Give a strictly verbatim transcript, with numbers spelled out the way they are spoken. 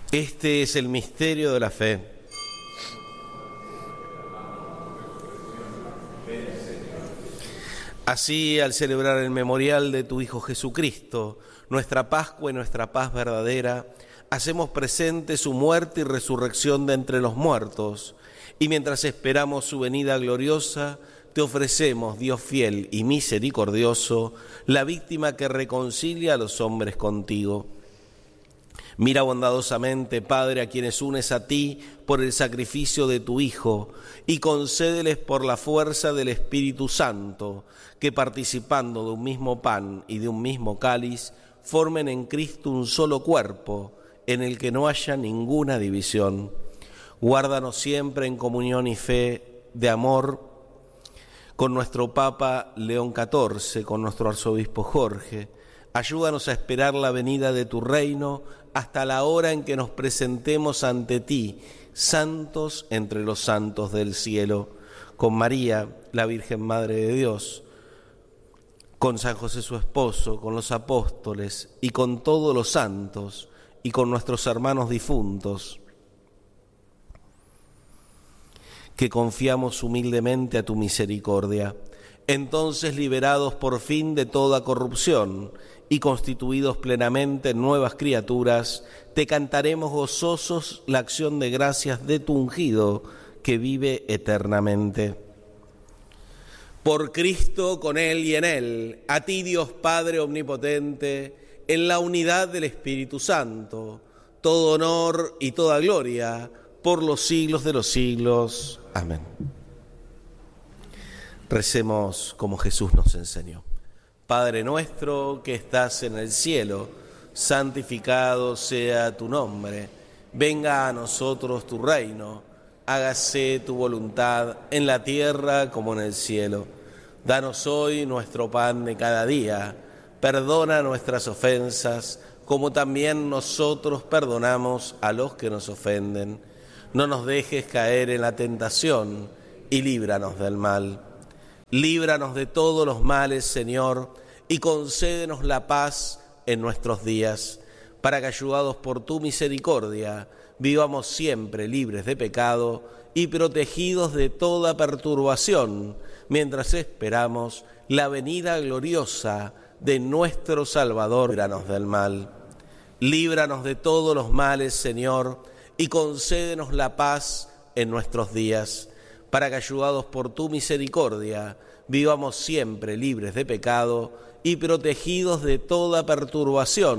Este es el misterio de la fe. Así, al celebrar el memorial de tu Hijo Jesucristo, nuestra Pascua y nuestra paz verdadera, hacemos presente su muerte y resurrección de entre los muertos, y mientras esperamos su venida gloriosa, te ofrecemos, Dios fiel y misericordioso, la víctima que reconcilia a los hombres contigo. Mira bondadosamente, Padre, a quienes unes a ti por el sacrificio de tu Hijo, y concédeles por la fuerza del Espíritu Santo, que participando de un mismo pan y de un mismo cáliz, formen en Cristo un solo cuerpo, en el que no haya ninguna división. Guárdanos siempre en comunión y fe de amor con nuestro Papa León catorce, con nuestro Arzobispo Jorge. Ayúdanos a esperar la venida de tu reino hasta la hora en que nos presentemos ante ti, santos entre los santos del cielo, con María, la Virgen Madre de Dios, con San José su esposo, con los apóstoles y con todos los santos y con nuestros hermanos difuntos, que confiamos humildemente a tu misericordia. Entonces, liberados por fin de toda corrupción y constituidos plenamente en nuevas criaturas, te cantaremos gozosos la acción de gracias de tu ungido, que vive eternamente. Por Cristo, con Él y en Él, a ti, Dios Padre omnipotente, en la unidad del Espíritu Santo, todo honor y toda gloria, por los siglos de los siglos. Amén. Recemos como Jesús nos enseñó. Padre nuestro que estás en el cielo, santificado sea tu nombre. Venga a nosotros tu reino. Hágase tu voluntad en la tierra como en el cielo. Danos hoy nuestro pan de cada día. Perdona nuestras ofensas, como también nosotros perdonamos a los que nos ofenden. No nos dejes caer en la tentación y líbranos del mal. Líbranos de todos los males, Señor, y concédenos la paz en nuestros días, para que, ayudados por tu misericordia, vivamos siempre libres de pecado y protegidos de toda perturbación, mientras esperamos la venida gloriosa de nuestro Salvador. Líbranos del mal. Líbranos de todos los males, Señor, y concédenos la paz en nuestros días, para que, ayudados por tu misericordia, vivamos siempre libres de pecado y protegidos de toda perturbación,